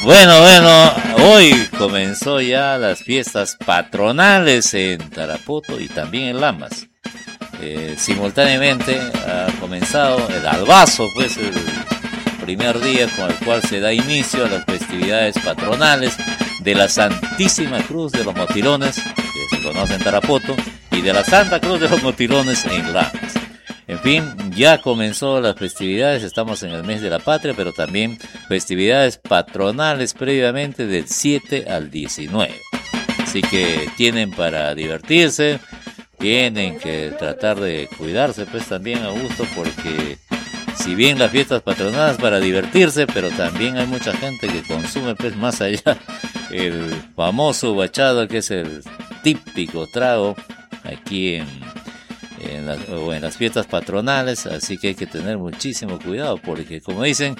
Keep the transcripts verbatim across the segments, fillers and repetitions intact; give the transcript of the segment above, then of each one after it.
Bueno, bueno, hoy comenzó ya las fiestas patronales en Tarapoto y también en Lamas. Eh, simultáneamente ha comenzado el albazo, pues el primer día con el cual se da inicio a las festividades patronales de la Santísima Cruz de los Motilones, que se conoce en Tarapoto, y de la Santa Cruz de los Motilones en Lamas. En fin, ya comenzó las festividades, estamos en el mes de la patria, pero también festividades patronales previamente del siete al diecinueve. Así que tienen para divertirse, tienen que tratar de cuidarse pues también a gusto, porque si bien las fiestas patronales para divertirse, pero también hay mucha gente que consume pues más allá el famoso bachado, que es el típico trago aquí en En las, o en las fiestas patronales, así que hay que tener muchísimo cuidado, porque como dicen,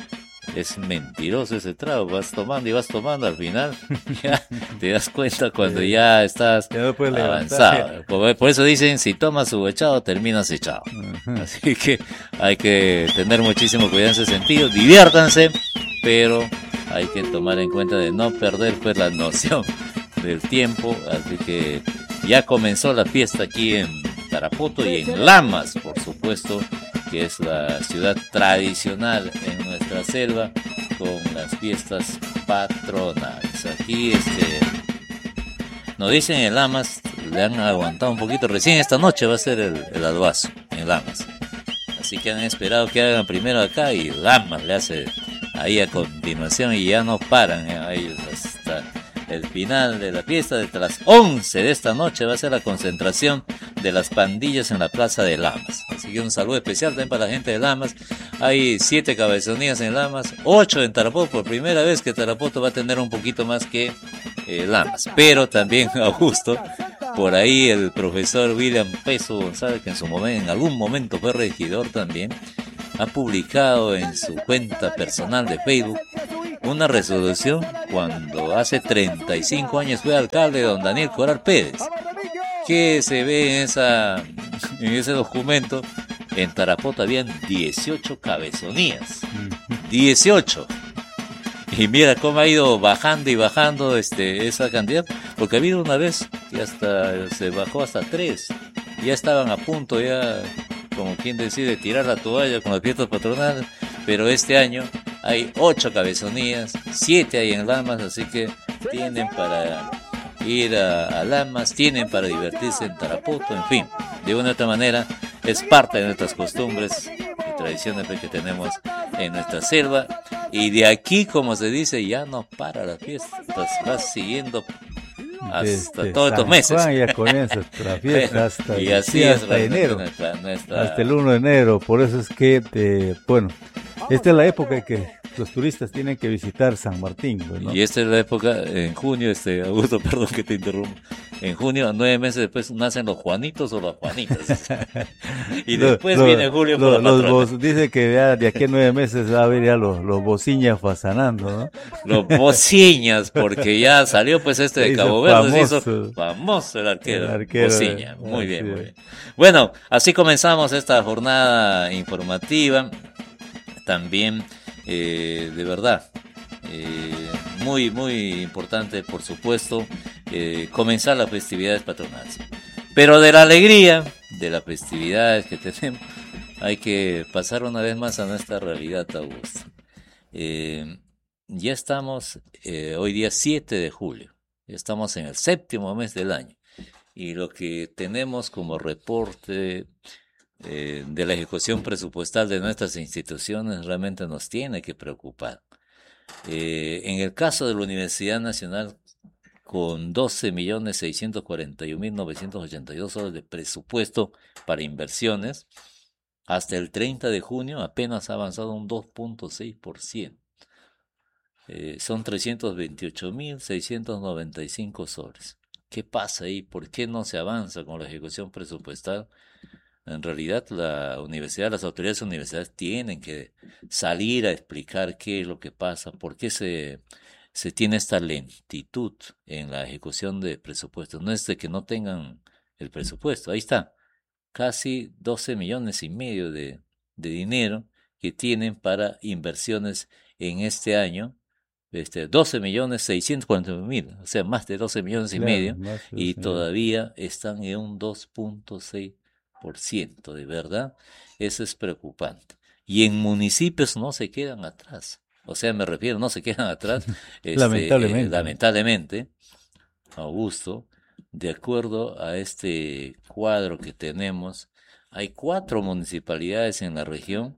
es mentiroso ese trago, vas tomando y vas tomando, al final ya te das cuenta cuando ya estás ya no puedes avanzado. Por, por eso dicen, si tomas su echado, terminas echado. Uh-huh. Así que hay que tener muchísimo cuidado en ese sentido, diviértanse, pero hay que tomar en cuenta de no perder pues la noción del tiempo, así que ya comenzó la fiesta aquí en Tarapoto y en Lamas, por supuesto, que es la ciudad tradicional en nuestra selva, con las fiestas patronales. Aquí este nos dicen en Lamas, le han aguantado un poquito, recién esta noche va a ser el, el albazo en Lamas, así que han esperado que hagan primero acá y Lamas le hace ahí a continuación y ya no paran eh, a ellos hasta el final de la fiesta. Desde las once de esta noche va a ser la concentración de las pandillas en la plaza de Lamas. Así que un saludo especial también para la gente de Lamas. Hay siete cabezonías en Lamas, ocho en Tarapoto. Por primera vez que Tarapoto va a tener un poquito más que eh, Lamas. Pero también a gusto, por ahí el profesor William Peso González, que en su momento, en algún momento fue regidor también, ha publicado en su cuenta personal de Facebook una resolución cuando hace treinta y cinco años fue alcalde don Daniel Coral Pérez, que se ve en, esa, en ese documento. En Tarapoto habían dieciocho cabezonías, dieciocho, y mira cómo ha ido bajando y bajando este esa cantidad, porque ha habido una vez que hasta se bajó hasta tres, ya estaban a punto, ya como quien decide tirar la toalla con las fiestas patronales, pero este año hay ocho cabezonías, siete hay en Lamas, así que tienen para ir a, a Lamas, tienen para divertirse en Tarapoto, en fin, de una u otra manera es parte de nuestras costumbres y tradiciones que tenemos en nuestra selva, y de aquí, como se dice, ya no para la fiesta, va siguiendo hasta Desde todos estos meses. Juan ya comienza la fiesta hasta, y así sí, es hasta enero, nuestra, nuestra... hasta el uno de enero, por eso es que, eh, bueno, esta es la época en que los turistas tienen que visitar San Martín, ¿no? Y esta es la época, en junio, este Augusto, perdón que te interrumpa, en junio, nueve meses después, nacen los Juanitos o las Juanitas. Y después lo, viene julio lo, por la los bos, dice que ya de aquí a nueve meses va a haber ya los, los bociñas fasanando, ¿no? Los bociñas, porque ya salió pues este de Cabo Verde, famoso, se hizo famoso el arquero, el arquero Bociña. Muy bien, muy bien. Bueno, así comenzamos esta jornada informativa. También, eh, de verdad, eh, muy, muy importante, por supuesto, eh, comenzar las festividades patronales. Pero de la alegría de las festividades que tenemos, hay que pasar una vez más a nuestra realidad, Augusto. Eh, ya estamos, eh, hoy día siete de julio, ya estamos en el séptimo mes del año, y lo que tenemos como reporte Eh, de la ejecución presupuestal de nuestras instituciones realmente nos tiene que preocupar. Eh, en el caso de la Universidad Nacional, con doce millones seiscientos cuarenta y un mil novecientos ochenta y dos soles de presupuesto para inversiones, hasta el treinta de junio apenas ha avanzado un dos punto seis por ciento. Eh, son trescientos veintiocho mil seiscientos noventa y cinco soles. ¿Qué pasa ahí? ¿Por qué no se avanza con la ejecución presupuestal? En realidad la universidad, las autoridades de universidades tienen que salir a explicar qué es lo que pasa, por qué se, se tiene esta lentitud en la ejecución de presupuestos. No es de que no tengan el presupuesto, ahí está, casi doce millones y medio de, de dinero que tienen para inversiones en este año, este, doce millones seiscientos cuarenta y nueve mil, o sea, más de doce millones y Claro, medio, más de y doce millones. todavía están en un dos punto seis por ciento, de verdad, eso es preocupante. Y en municipios no se quedan atrás, o sea, me refiero, no se quedan atrás, este, eh, Lamentablemente. lamentablemente, Augusto, de acuerdo a este cuadro que tenemos, hay cuatro municipalidades en la región.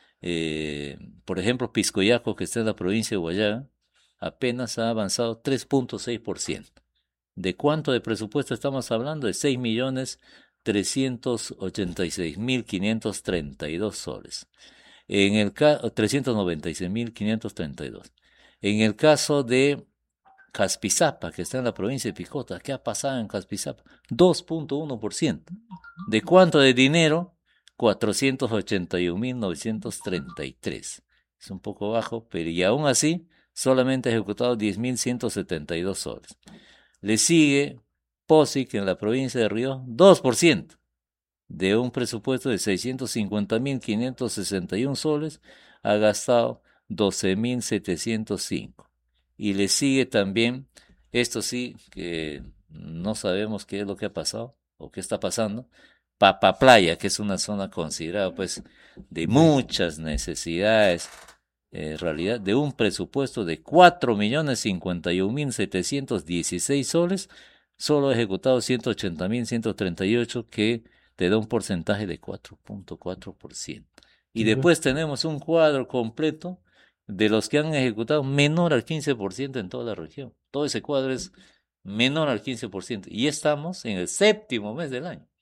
Eh, por ejemplo, Piscoyaco, que está en la provincia de Guayana, apenas ha avanzado tres punto seis por ciento. ¿De cuánto de presupuesto estamos hablando? De seis millones trescientos ochenta y seis mil quinientos treinta y dos soles. En el caso, trescientos noventa y seis mil quinientos treinta y dos. En el caso de Caspizapa, que está en la provincia de Picota, ¿qué ha pasado en Caspizapa? dos punto uno por ciento. ¿De cuánto de dinero? cuatrocientos ochenta y un mil novecientos treinta y tres. Es un poco bajo, pero y aún así solamente ha ejecutado diez mil ciento setenta y dos soles. Le sigue Posic en la provincia de Río, dos por ciento. De un presupuesto de seiscientos cincuenta mil quinientos sesenta y uno soles, ha gastado doce mil setecientos cinco. Y le sigue también, esto sí, que no sabemos qué es lo que ha pasado o qué está pasando, Papa Playa, que es una zona considerada pues de muchas necesidades, en realidad de un presupuesto de cuatro millones cincuenta y un mil setecientos dieciséis soles, solo ha ejecutado ciento ochenta mil ciento treinta y ocho, que te da un porcentaje de cuatro punto cuatro por ciento. Y Sí, pues. después tenemos un cuadro completo de los que han ejecutado menor al quince por ciento en toda la región. Todo ese cuadro es menor al quince por ciento. Y estamos en el séptimo mes del año.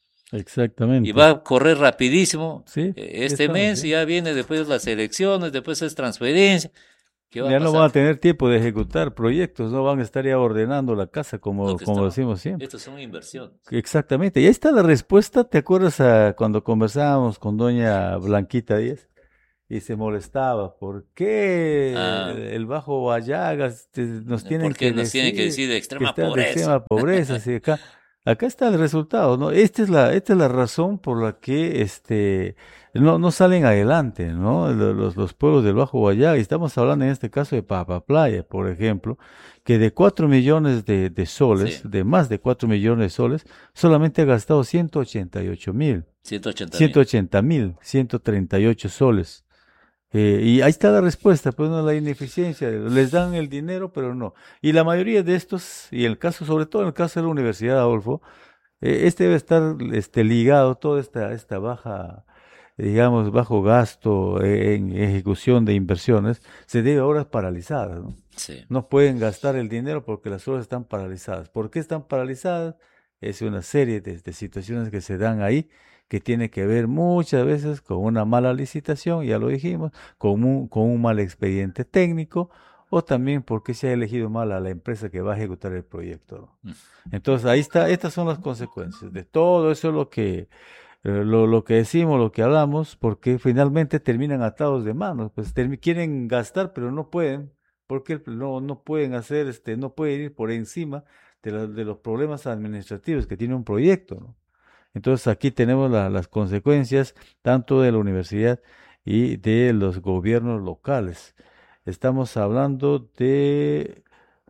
Y Exactamente. va a correr rapidísimo Sí, eh, ya este estamos, mes, ¿sí? y ya viene después las elecciones, después es transferencia. ¿Qué va a Ya no van pasar? a tener tiempo de ejecutar proyectos, no van a estar ya ordenando la casa Lo como, que como estamos, decimos siempre. estas son inversiones. Exactamente, y ahí está la respuesta. ¿Te acuerdas a cuando conversábamos con doña Blanquita Díaz y se molestaba? ¿Por Ah, qué el Bajo Guayagas te- nos tienen porque que nos tiene que decir decir de que extrema está de pobreza. extrema pobreza? Si acá, acá está el resultado, ¿no? Esta es la, esta es la razón por la que este, no, no salen adelante, ¿no? Lo- Los, los pueblos del Bajo Guayaga, y estamos hablando en este caso de Papa Playa, por ejemplo, que de cuatro millones de, de soles, Sí, de más de cuatro millones de soles, solamente ha gastado ciento ochenta y ocho mil, ciento ochenta ciento mil. ochenta mil, ciento treinta y ocho soles. Eh, y ahí está la respuesta, pues no, la ineficiencia, les dan el dinero, pero no. Y la mayoría de estos, y el caso, sobre todo en el caso de la Universidad Adolfo, eh, este debe estar este, ligado, toda esta, esta baja, digamos, bajo gasto eh, en ejecución de inversiones, se debe a obras paralizadas, ¿no? Sí. No pueden gastar el dinero porque las obras están paralizadas. ¿Por qué están paralizadas? Es una serie de, de situaciones que se dan ahí, que tiene que ver muchas veces con una mala licitación, ya lo dijimos, con un, con un mal expediente técnico, o también porque se ha elegido mal a la empresa que va a ejecutar el proyecto, ¿no? Mm. Entonces ahí está, estas son las consecuencias de todo eso, lo que, eh, lo, lo que decimos, lo que hablamos, porque finalmente terminan atados de manos, pues termi- quieren gastar pero no pueden, porque el- no, no pueden hacer, este, no pueden ir por encima de, la- de los problemas administrativos que tiene un proyecto, ¿no? Entonces aquí tenemos la- las consecuencias tanto de la universidad y de los gobiernos locales. Estamos hablando de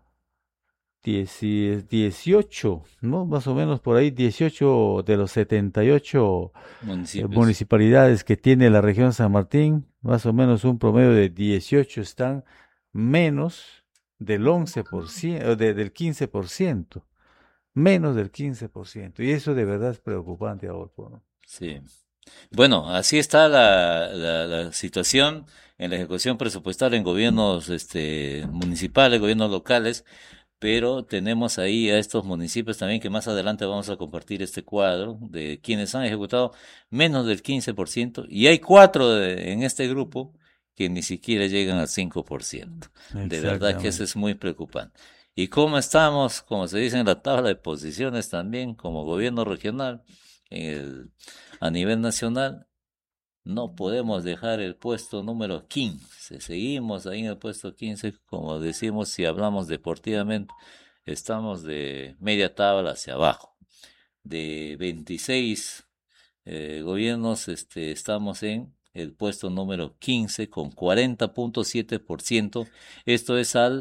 dieci- dieciocho, ¿no? Más o menos por ahí, dieciocho de los setenta y ocho eh, Municipios. municipalidades que tiene la región San Martín, más o menos un promedio de dieciocho están menos del once por ciento, de- del quince por ciento, menos del quince por ciento. Y eso de verdad es preocupante, Adolfo, ¿no? Sí. Bueno, así está la, la, la situación en la ejecución presupuestal en gobiernos este, municipales, gobiernos locales, pero tenemos ahí a estos municipios también, que más adelante vamos a compartir este cuadro de quienes han ejecutado menos del quince por ciento, y hay cuatro de- en este grupo que ni siquiera llegan al cinco por ciento. De verdad que eso Exactamente. es muy preocupante. ¿Y cómo estamos, como se dice en la tabla de posiciones también, como gobierno regional, en el, a nivel nacional? No podemos dejar el puesto número quince. Seguimos ahí en el puesto quince, como decimos, si hablamos deportivamente, estamos de media tabla hacia abajo. De veintiséis eh, gobiernos, este, estamos en el puesto número quince con cuarenta punto siete por ciento. Esto es al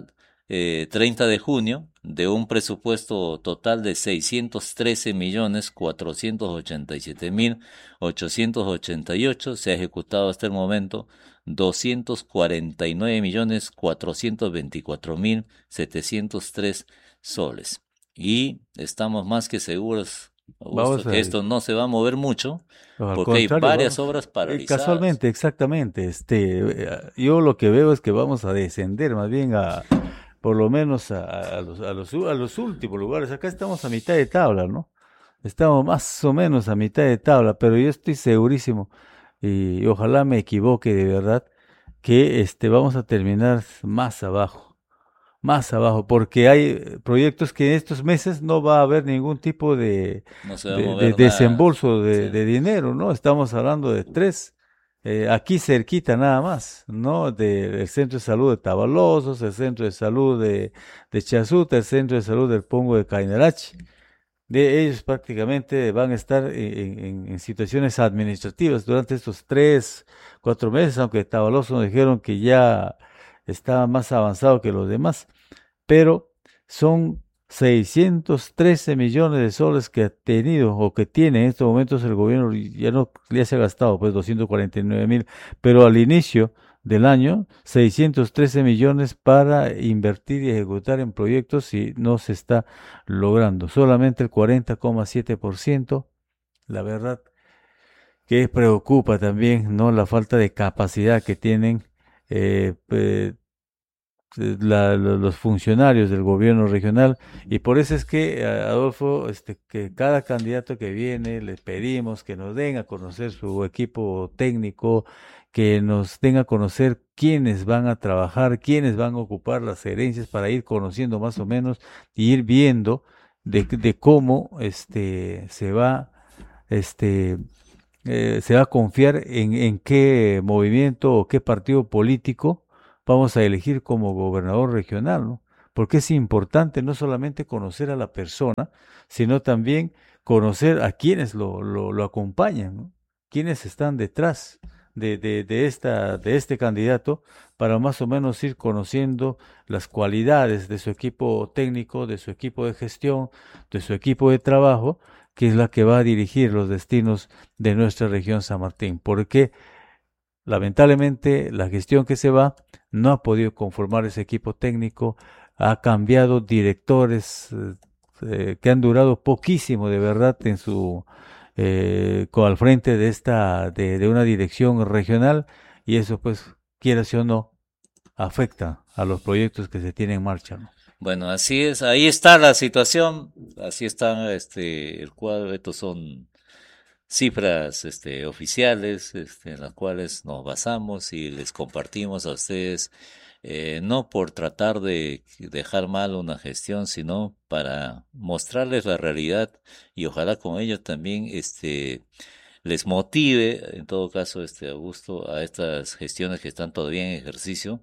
eh, treinta de junio, de un presupuesto total de seiscientos trece millones cuatrocientos ochenta y siete mil ochocientos ochenta y ocho, se ha ejecutado hasta el momento doscientos cuarenta y nueve millones cuatrocientos veinticuatro mil setecientos tres soles. Y estamos más que seguros, Augusto, que esto no se va a mover mucho, al porque hay varias vamos, obras eh, paralizadas. Casualmente, exactamente. Este, eh, yo lo que veo es que vamos a descender más bien a, por lo menos a, a los, a, los, a los últimos lugares. Acá estamos a mitad de tabla, ¿no? Estamos más o menos a mitad de tabla, pero yo estoy segurísimo, y, y ojalá me equivoque de verdad, que este, vamos a terminar más abajo. Más abajo, porque hay proyectos que en estos meses no va a haber ningún tipo de, No se va a de, de mover nada. desembolso de, Sí. de dinero, ¿no? Estamos hablando de tres, eh, aquí cerquita nada más, ¿no? De- del Centro de Salud de Tabalosos, el Centro de Salud de, de Chazuta, el Centro de Salud del Pongo de Cainarachi. De ellos prácticamente van a estar en, en- en situaciones administrativas durante estos tres, cuatro meses, aunque Tabalosos nos dijeron que ya estaba más avanzado que los demás, pero son seiscientos trece millones de soles que ha tenido o que tiene en estos momentos el gobierno, y ya no ya se ha gastado pues doscientos cuarenta y nueve mil, pero al inicio del año seiscientos trece millones para invertir y ejecutar en proyectos y no se está logrando, solamente el cuarenta coma siete por ciento. La verdad que preocupa también, ¿no? La falta de capacidad que tienen eh, eh, la- la- los funcionarios del gobierno regional, y por eso es que, Adolfo, este, que cada candidato que viene le pedimos que nos den a conocer su equipo técnico, que nos den a conocer quiénes van a trabajar, quiénes van a ocupar las herencias para ir conociendo más o menos y ir viendo de, de cómo este, se va este, eh, se va a confiar en, en qué movimiento o qué partido político vamos a elegir como gobernador regional, ¿no? Porque es importante no solamente conocer a la persona, sino también conocer a quienes lo, lo, lo acompañan, ¿no? Quienes están detrás de, de, de, esta, de este candidato, para más o menos ir conociendo las cualidades de su equipo técnico, de su equipo de gestión, de su equipo de trabajo, que es la que va a dirigir los destinos de nuestra región San Martín, porque lamentablemente la gestión que se va no ha podido conformar ese equipo técnico, ha cambiado directores eh, eh, que han durado poquísimo de verdad en su eh, con al frente de esta de, de una dirección regional, y eso pues quiera o no afecta a los proyectos que se tienen en marcha, ¿no? Bueno, así es, ahí está la situación, así está este el cuadro, estos son cifras este oficiales este, en las cuales nos basamos y les compartimos a ustedes, eh, no por tratar de dejar mal una gestión, sino para mostrarles la realidad y ojalá con ello también este les motive, en todo caso, este Augusto, a estas gestiones que están todavía en ejercicio,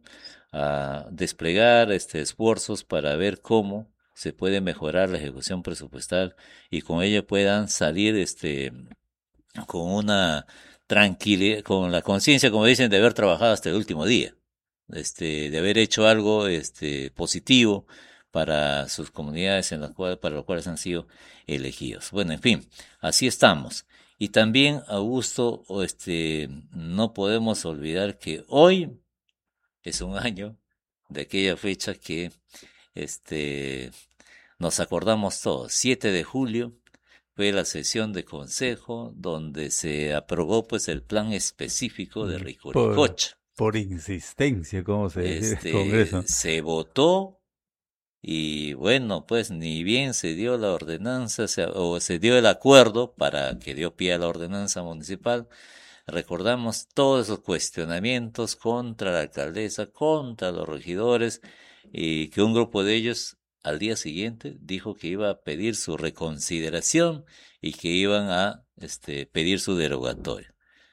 a desplegar este esfuerzos para ver cómo se puede mejorar la ejecución presupuestal y con ello puedan salir este con una tranquilidad, con la conciencia, como dicen, de haber trabajado hasta el último día, este, de haber hecho algo este positivo para sus comunidades en las cuales, para las cuales han sido elegidos. Bueno, en fin, así estamos. Y también, Augusto, o este, no podemos olvidar que hoy es un año de aquella fecha que este, nos acordamos todos, siete de julio fue la sesión de consejo donde se aprobó pues el plan específico de Mm, Por, Ricorricocha. por insistencia, como se dice en el Este, Congreso. se votó y bueno, pues ni bien se dio la ordenanza se, o se dio el acuerdo para que dio pie a la ordenanza municipal. Recordamos todos esos cuestionamientos contra la alcaldesa, contra los regidores, y que un grupo de ellos al día siguiente dijo que iba a pedir su reconsideración y que iban a este, pedir su derogatoria.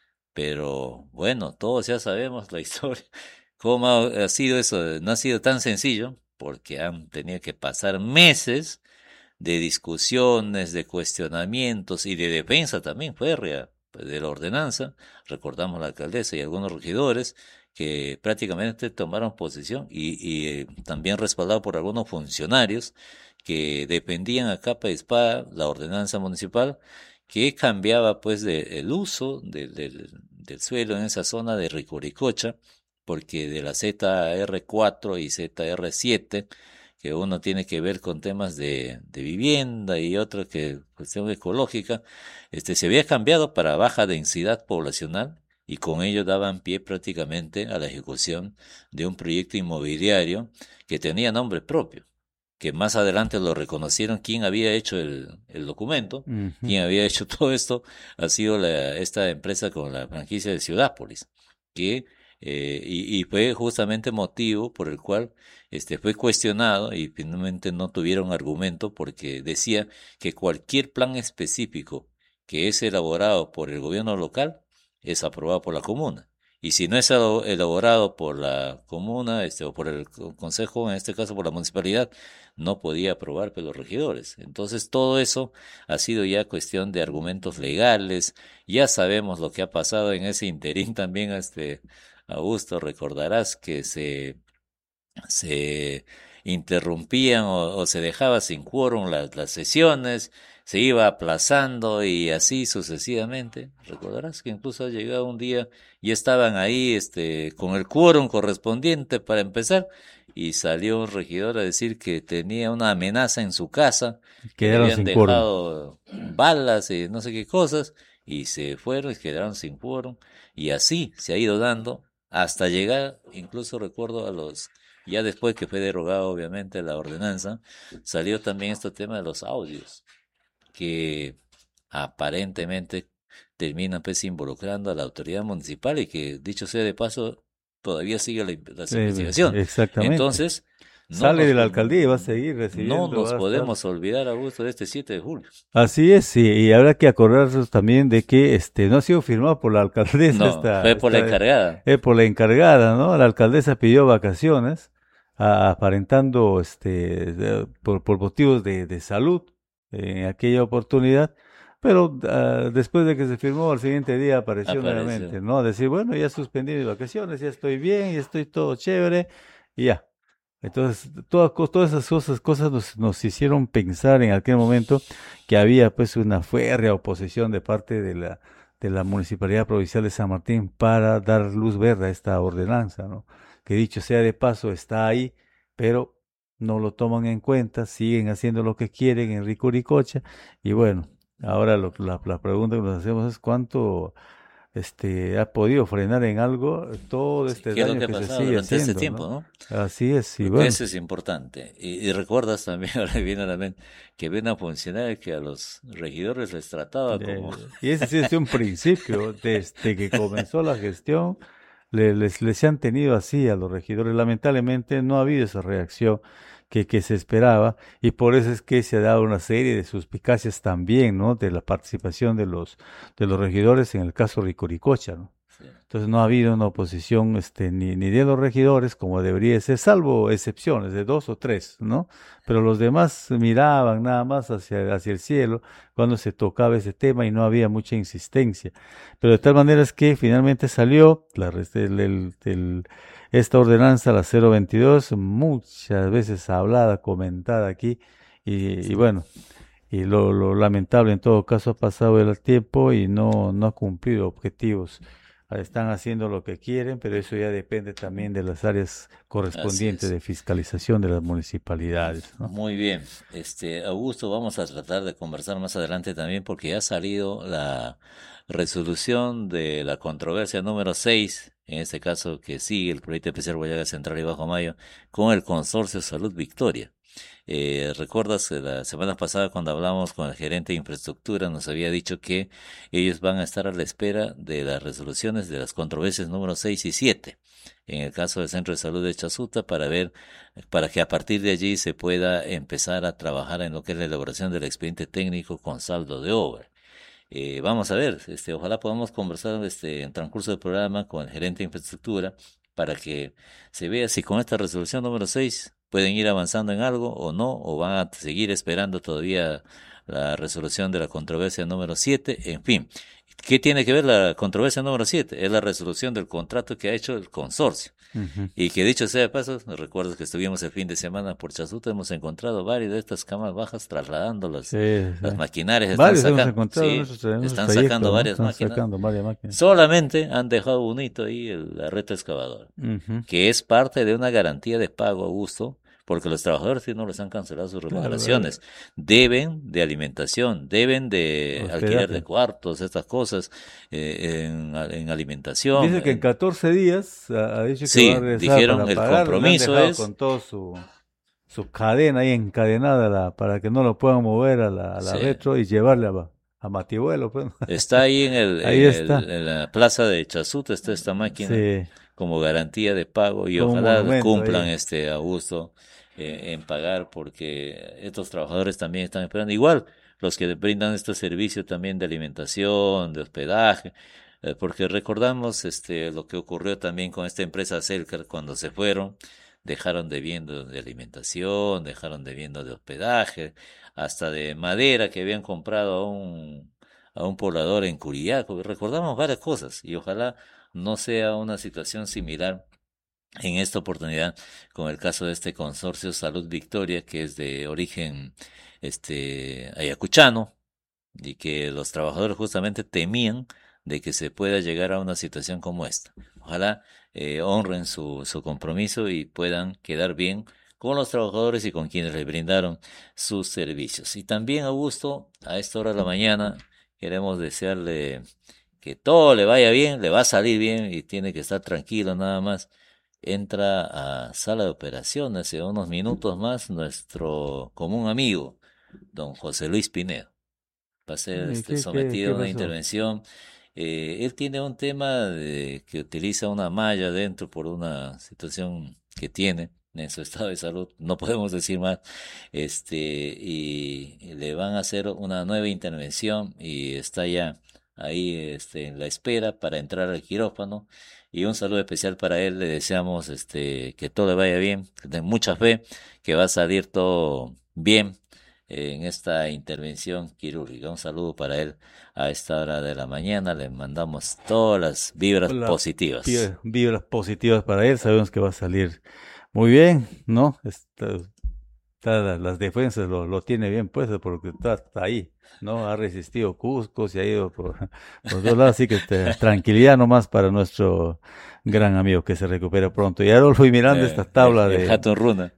Pero bueno, todos ya sabemos la historia, cómo ha, ha sido eso, no ha sido tan sencillo, porque han tenido que pasar meses de discusiones, de cuestionamientos y de defensa también férrea pues, de la ordenanza. Recordamos la alcaldesa y algunos regidores que prácticamente tomaron posesión y, y eh, también respaldado por algunos funcionarios que dependían a capa y espada la ordenanza municipal que cambiaba pues de, el uso de- del del suelo en esa zona de Ricuricocha, porque de la Z R cuatro y Z R siete, que uno tiene que ver con temas de, de vivienda y otro que cuestión ecológica, este se había cambiado para baja densidad poblacional y con ello daban pie prácticamente a la ejecución de un proyecto inmobiliario que tenía nombre propio, que más adelante lo reconocieron quién había hecho el, el documento, Ujú. quién había hecho todo esto, ha sido la, esta empresa con la franquicia de Ciudápolis, que eh, y, y fue justamente motivo por el cual este fue cuestionado y finalmente no tuvieron argumento porque decía que cualquier plan específico que es elaborado por el gobierno local es aprobado por la comuna. Y si no es elo- elaborado por la comuna, este, o por el co- consejo, en este caso por la municipalidad, no podía aprobar por los regidores. Entonces todo eso ha sido ya cuestión de argumentos legales. Ya sabemos lo que ha pasado en ese interín también, este, Augusto, recordarás que se se interrumpían o, o se dejaba sin quórum las, las sesiones, se iba aplazando y así sucesivamente. Recordarás que incluso ha llegado un día y estaban ahí este con el quórum correspondiente para empezar y salió un regidor a decir que tenía una amenaza en su casa, que le Quedaron habían sin quórum. dejado balas y no sé qué cosas y se fueron y quedaron sin quórum y así se ha ido dando hasta llegar, incluso recuerdo a los ya después que fue derogada obviamente la ordenanza, salió también este tema de los audios, que aparentemente terminan pues involucrando a la autoridad municipal y que dicho sea de paso, todavía sigue la, la Eh, investigación. exactamente. Entonces, no Sale de nos, la alcaldía y va a seguir no recibiendo, nos va a estar. podemos olvidar, Augusto, de este siete de julio. Así es, sí, y habrá que acordarse también de que este no ha sido firmado por la alcaldesa, No, esta, fue por la esta, encargada. eh, por la encargada, ¿no? La alcaldesa pidió vacaciones, a- aparentando, este, de- por, por motivos de, de salud en aquella oportunidad, pero ah, después de que se firmó, al siguiente día apareció Apareció. nuevamente, ¿no? A decir, bueno, ya suspendí mis vacaciones, ya estoy bien, ya estoy todo chévere, y ya. Entonces, todas, co- todas esas cosas, cosas nos, nos hicieron pensar en aquel momento que había pues una férrea oposición de parte de la, de la Municipalidad Provincial de San Martín para dar luz verde a esta ordenanza, ¿no? Que dicho sea de paso, está ahí, pero no lo toman en cuenta, siguen haciendo lo que quieren en Ricuricocha, y bueno, ahora lo- la, la pregunta que nos hacemos es cuánto este, ha podido frenar en algo todo Sí, este ¿qué es lo daño que ha que se pasado sigue durante este haciendo, tiempo, ¿no? no? Así es, y Porque bueno. eso es importante. Y, y recuerdas también, ahora viene a la mente, que había una funcionaria que a los regidores les trataba como... Eh, y ese sí es un principio, desde que comenzó la gestión, le- les, les han tenido así a los regidores. Lamentablemente no ha habido esa reacción que, que se esperaba y por eso es que se ha dado una serie de suspicacias también, ¿no? De la participación de los, de los regidores en el caso Ricoricocha, ¿no? Sí, Entonces no ha habido una oposición este, ni, ni de los regidores como debería ser, salvo excepciones de dos o tres, ¿no? Pero los demás miraban nada más hacia, hacia el cielo cuando se tocaba ese tema y no había mucha insistencia. Pero de tal manera es que finalmente salió la, res- el- el- el- esta ordenanza, la cero veintidós, muchas veces hablada, comentada aquí, y, y sí. bueno, y lo, lo lamentable en todo caso ha pasado el tiempo y no, no ha cumplido objetivos. Ah, están haciendo lo que quieren, pero eso ya depende también de las áreas Así correspondientes es. de fiscalización de las municipalidades, ¿no? Muy bien. Este, Augusto, vamos a tratar de conversar más adelante también porque ya ha salido la resolución de la controversia número seis, en este caso que sigue el proyecto especial Guayaga Central y Bajo Mayo, con el Consorcio Salud Victoria. Eh, ¿recuerdas que la semana pasada cuando hablamos con el gerente de infraestructura nos había dicho que ellos van a estar a la espera de las resoluciones de las controversias número seis y siete? En el caso del Centro de Salud de Chazuta, para ver, para que a partir de allí se pueda empezar a trabajar en lo que es la elaboración del expediente técnico con saldo de obra. Eh, vamos a ver, este, ojalá podamos conversar este, en transcurso del programa con el gerente de infraestructura para que se vea si con esta resolución número seis pueden ir avanzando en algo o no, o van a seguir esperando todavía la resolución de la controversia número siete, en fin. ¿Qué tiene que ver la controversia número siete? Es la resolución del contrato que ha hecho el consorcio. Uh-huh. Y que dicho sea de paso, recuerdo que estuvimos el fin de semana por Chasuta, hemos encontrado varias de estas camas bajas trasladándolas. Sí, sí. Las maquinarias están sacando, sí, están sacando varias ¿no? máquinas. Sacando varias máquinas. Solamente han dejado bonito ahí el, la reta excavadora, uh-huh. que es parte de una garantía de pago, Augusto, porque los trabajadores no les han cancelado sus remuneraciones, claro, deben de alimentación, deben de pues alquiler de cuartos, estas cosas, eh, en, en alimentación. Dice que en catorce días ha dicho que sí, va a regresar dijeron para el pagar, compromiso es con todo su, su cadena ahí encadenada la, para que no lo puedan mover a la, a la sí. retro y llevarle a, a Mativuelo. Pues. Está ahí en, el, ahí en, está. El, en la plaza de Chasuta, está esta máquina sí. como garantía de pago y como ojalá cumplan ahí. este Augusto. Eh, en pagar, porque estos trabajadores también están esperando, igual los que brindan este servicio también de alimentación, de hospedaje, eh, porque recordamos este lo que ocurrió también con esta empresa Celcar cuando se fueron, dejaron debiendo de alimentación, dejaron debiendo de hospedaje, hasta de madera que habían comprado a un a un poblador en Curiaco, recordamos varias cosas y ojalá no sea una situación similar en esta oportunidad con el caso de este consorcio Salud Victoria, que es de origen este ayacuchano y que los trabajadores justamente temían de que se pueda llegar a una situación como esta. Ojalá eh, honren su, su compromiso y puedan quedar bien con los trabajadores y con quienes les brindaron sus servicios. Y también, Augusto, a esta hora de la mañana queremos desearle que todo le vaya bien, le va a salir bien y tiene que estar tranquilo nada más. Entra a sala de operaciones en unos minutos más nuestro común amigo, don José Luis Pinedo. Va a ser este, ¿Qué, sometido qué, a una intervención. Eh, él tiene un tema de que utiliza una malla dentro por una situación que tiene en su estado de salud, no podemos decir más, este, y, y le van a hacer una nueva intervención y está ya ahí este, en la espera para entrar al quirófano. Y un saludo especial para él, le deseamos este que todo le vaya bien, que tenga mucha fe, que va a salir todo bien en esta intervención quirúrgica. Un saludo para él a esta hora de la mañana, le mandamos todas las vibras la, positivas. Vibras positivas para él, sabemos que va a salir muy bien, ¿no? Está, está, las defensas lo, lo tiene bien puesto porque está, está ahí. ¿no? Ha resistido Cusco, se ha ido por, por dos lados, así que este, tranquilidad nomás para nuestro gran amigo que se recupere pronto. Y Adolfo, y mirando eh, esta tabla el, el de... Hatton Runa.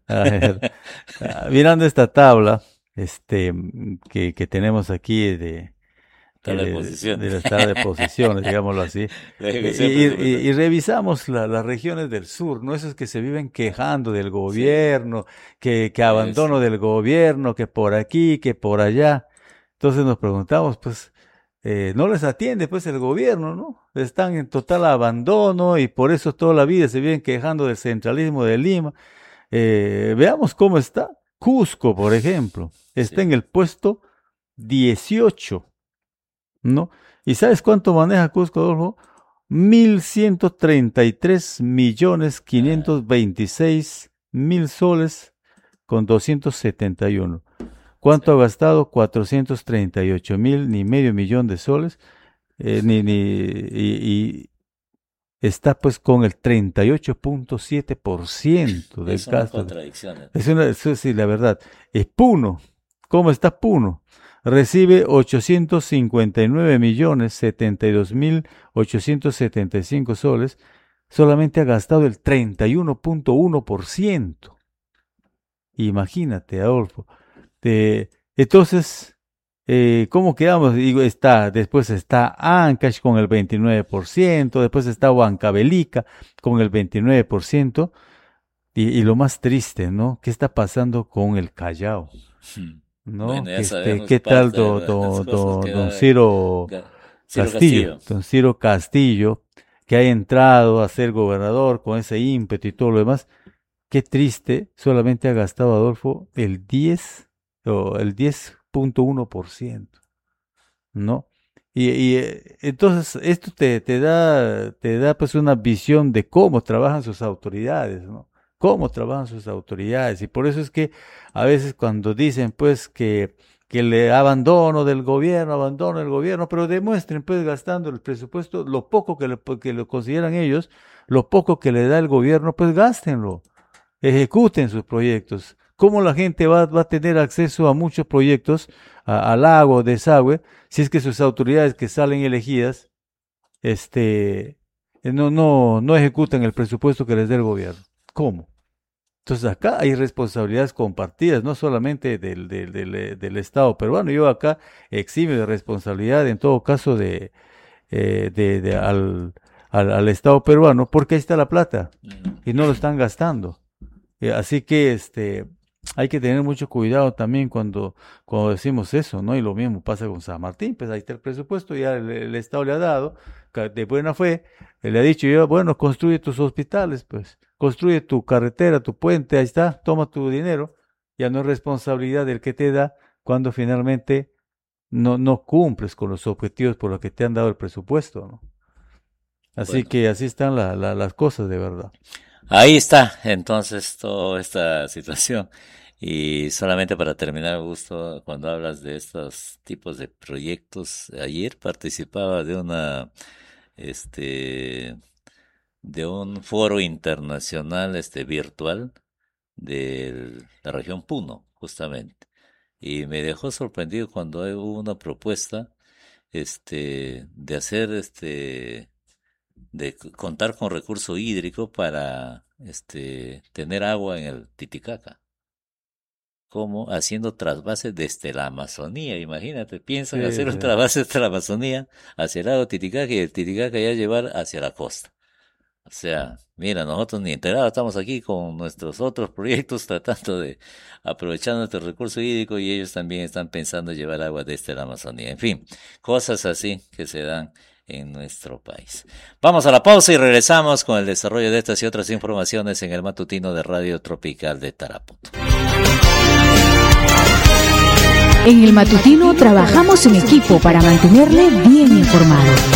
Uh, mirando esta tabla este que, que tenemos aquí de... Tabla de, de posiciones. De la tabla de posiciones, digámoslo así. y, y, y, y revisamos la, las regiones del sur, ¿no? Esos que se viven quejando del gobierno, sí. que, que abandono sí. del gobierno, que por aquí, que por allá. Entonces nos preguntamos, pues, eh, no les atiende pues el gobierno, ¿no? Están en total abandono y por eso toda la vida se vienen quejando del centralismo de Lima. Eh, veamos cómo está Cusco, por ejemplo. Está sí. en el puesto dieciocho, ¿no? ¿Y sabes cuánto maneja Cusco, Adolfo? mil ciento treinta y tres millones quinientos veintiséis mil soles con doscientos setenta y uno. ¿Cuánto ha gastado? cuatrocientos treinta y ocho mil, ni medio millón de soles, eh, ni, ni, y, y está pues con el treinta y ocho punto siete por ciento del es gasto. Una contradicción. Es una, eso sí, la verdad. Es Puno. ¿Cómo está Puno? Recibe ochocientos cincuenta y nueve millones setenta y dos mil ochocientos setenta y cinco soles, solamente ha gastado el treinta y uno punto uno por ciento. Imagínate, Adolfo. De, entonces, eh, ¿cómo quedamos? Digo, está, después está Ancash con el veintinueve por ciento, después está Huancavelica con el veintinueve por ciento, y, y lo más triste, ¿no? ¿Qué está pasando con el Callao? ¿No? Bueno, este, ¿Qué tal do, do, do, don Ciro, Ciro Castillo, Castillo, don Ciro Castillo, que ha entrado a ser gobernador con ese ímpetu y todo lo demás? Qué triste, solamente ha gastado, Adolfo, el diez o el diez punto uno por ciento, ¿no? Y, y entonces esto te, te da te da pues una visión de cómo trabajan sus autoridades, ¿no? Cómo trabajan sus autoridades, y por eso es que a veces cuando dicen pues que que le abandono del gobierno, abandono del gobierno, pero demuestren pues gastando el presupuesto, lo poco que, le, que lo consideran ellos, lo poco que le da el gobierno, pues gástenlo, ejecuten sus proyectos. ¿Cómo la gente va, va a tener acceso a muchos proyectos, a, al agua, desagüe, si es que sus autoridades que salen elegidas, este, no, no, no ejecutan el presupuesto que les dé el gobierno? ¿Cómo? Entonces acá hay responsabilidades compartidas, no solamente del, del, del, del Estado peruano. Yo acá eximio de responsabilidad en todo caso de, eh, de, de al, al, al Estado peruano, porque ahí está la plata y no lo están gastando. Eh, así que este hay que tener mucho cuidado también cuando, cuando decimos eso, ¿no? Y lo mismo pasa con San Martín, pues ahí está el presupuesto, ya el, el Estado le ha dado, de buena fe, le ha dicho yo, bueno, construye tus hospitales, pues, construye tu carretera, tu puente, ahí está, toma tu dinero, ya no es responsabilidad del que te da cuando finalmente no, no cumples con los objetivos por los que te han dado el presupuesto, ¿no? Así bueno. que así están la, la, las cosas de verdad. Ahí está, entonces, toda esta situación. Y solamente para terminar, Augusto, cuando hablas de estos tipos de proyectos, ayer participaba de una, este, de un foro internacional, este, virtual de la región Puno, justamente. Y me dejó sorprendido cuando hubo una propuesta, este, de hacer, este, de contar con recurso hídrico para este tener agua en el Titicaca, como haciendo trasvases desde la Amazonía. Imagínate, piensan sí, hacer sí. un trasvase desde la Amazonía hacia el lago Titicaca y el Titicaca ya llevar hacia la costa. O sea, mira, nosotros ni enterados estamos aquí con nuestros otros proyectos tratando de aprovechar nuestro recurso hídrico y ellos también están pensando llevar agua desde la Amazonía. En fin, cosas así que se dan en nuestro país. Vamos a la pausa y regresamos con el desarrollo de estas y otras informaciones en el matutino de Radio Tropical de Tarapoto. En el matutino trabajamos en equipo para mantenerle bien informado.